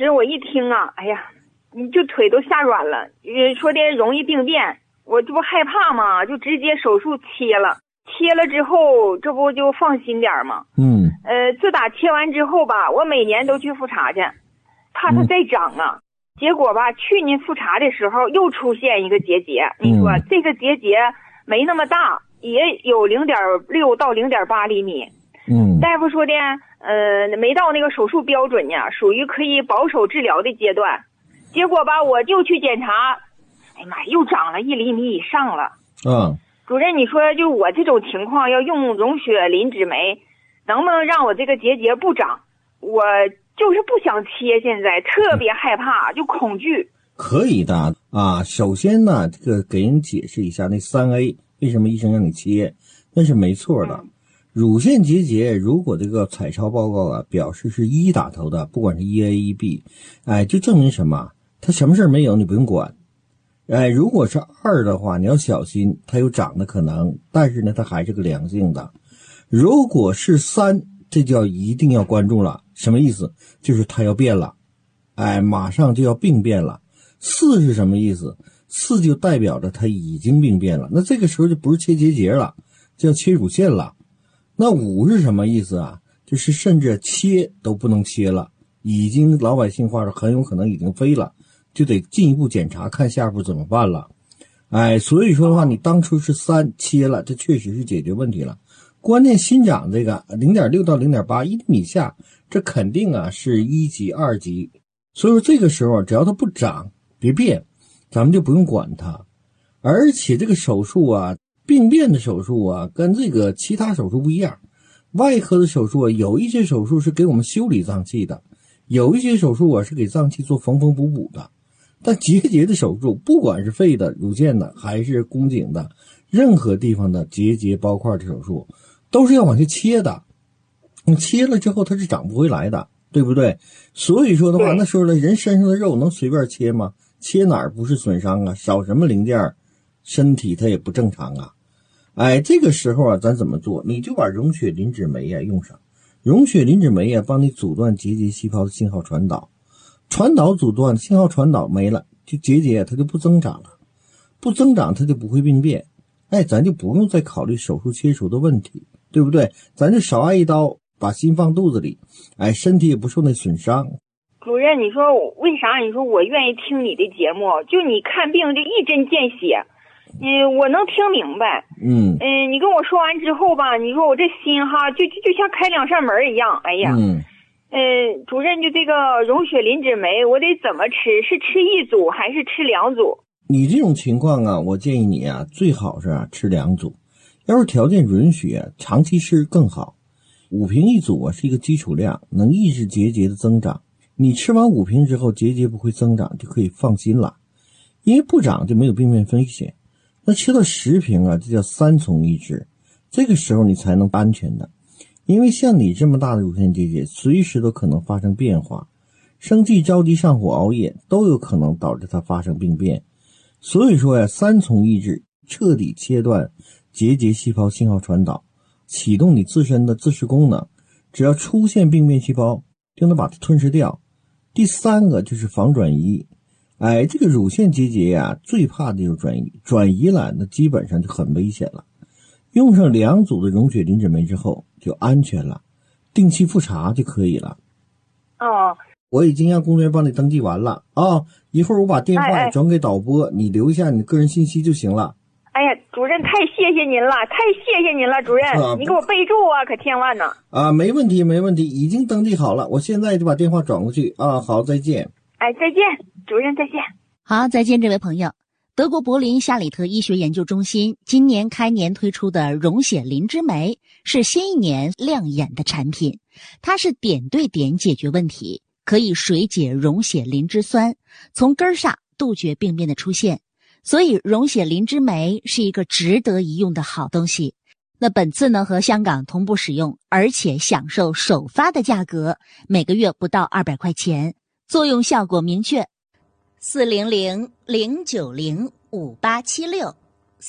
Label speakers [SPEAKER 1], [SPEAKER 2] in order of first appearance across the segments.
[SPEAKER 1] 时我一听啊，哎呀，你就腿都吓软了，说的容易病变，我这不害怕吗？就直接手术切了。切了之后，这不就放心点吗？自打切完之后吧，我每年都去复查去，怕它再长啊。结果吧，去年复查的时候又出现一个结节。你说这个结节没那么大，也有0.6到0.8厘米。大夫说的，没到那个手术标准呢，属于可以保守治疗的阶段。结果吧，我就去检查，哎呀妈，又长了1厘米以上了。主任，你说就我这种情况要用溶血磷脂酶，能不能让我这个结节不长？我就是不想切，现在特别害怕，就恐惧。
[SPEAKER 2] 可以的啊，首先呢，这个给人解释一下那3A 为什么医生让你切，那是没错的。乳腺结节如果这个彩超报告啊表示是1打头的，不管是1A、1B，就证明什么？它什么事没有，你不用管。如果是2的话，你要小心，它有长的可能，但是呢，它还是个良性的。如果是3，这就一定要关注了。什么意思？就是它要变了，马上就要病变了。4是什么意思？4就代表着它已经病变了，那这个时候就不是切结节了，就要切乳腺了。那5是什么意思啊？就是甚至切都不能切了，已经老百姓话说很有可能已经飞了，就得进一步检查看下一步怎么办了。所以说的话，你当初是3切了，这确实是解决问题了。关键新长这个 0.6 到 0.8 1厘米下，这肯定啊是1级2级。所以说这个时候只要它不长别变，咱们就不用管它。而且这个手术啊，病变的手术啊，跟这个其他手术不一样。外科的手术啊，有一些手术是给我们修理脏器的，有一些手术啊是给脏器做缝缝补补的。但结节的手术，不管是肺的、乳腺的还是宫颈的，任何地方的结节包块的手术都是要往下切的。你切了之后它是长不回来的，对不对？所以说的话，那时候呢，人身上的肉能随便切吗？切哪儿不是损伤啊？少什么零件，身体它也不正常啊。这个时候啊，咱怎么做？你就把溶血磷脂酶啊用上。溶血磷脂酶啊，帮你阻断结节细胞的信号传导。传导阻断，信号传导没了，就结节它就不增长了，不增长它就不会病变。咱就不用再考虑手术切除的问题，对不对？咱就少挨一刀，把心放肚子里，身体也不受那损伤。
[SPEAKER 1] 主任，你说为啥？你说我愿意听你的节目，就你看病这一针见血，我能听明白。你跟我说完之后吧，你说我这心哈，就像开2扇门一样。哎呀。主任，就这个溶血磷脂酶，我得怎么吃？是吃1组还是吃2组？
[SPEAKER 2] 你这种情况啊，我建议你啊，最好是吃2组。要是条件允许啊，长期吃更好。5瓶1组啊是一个基础量，能抑制结节的增长。你吃完5瓶之后，结节不会增长，就可以放心了，因为不长就没有病变风险。那吃到10瓶啊，这叫3重抑制，这个时候你才能安全的。因为像你这么大的乳腺结节，随时都可能发生变化，生气、着急、上火、熬夜都有可能导致它发生病变。所以说呀，3重抑制彻底切断结节细胞信号传导，启动你自身的自噬功能，只要出现病变细胞就能把它吞噬掉。第3个就是防转移。这个乳腺结节呀，最怕的就是转移，转移了那基本上就很危险了。用上2组的溶血磷脂酶之后就安全了，定期复查就可以了。我已经让工作人员帮你登记完了啊，一会儿我把电话转给导播，你留一下你个人信息就行了。
[SPEAKER 1] 哎呀，主任太谢谢您了，太谢谢您了，主任，你给我备注啊，可千万呢。
[SPEAKER 2] 没问题没问题，已经登记好了，我现在就把电话转过去啊。好，再见。
[SPEAKER 1] 再见，主任再见。
[SPEAKER 3] 好，再见，这位朋友。德国柏林夏里特医学研究中心今年开年推出的溶血磷脂酶是新一年亮眼的产品，它是点对点解决问题，可以水解溶血磷脂酸，从根儿上杜绝病变的出现。所以溶血磷脂酶是一个值得一用的好东西。那本次呢和香港同步使用，而且享受首发的价格，每个月不到200块钱，作用效果明确。400-090-5876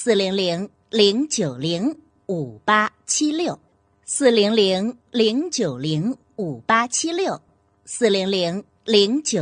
[SPEAKER 3] 400-090-5876 400-090-5876 400-090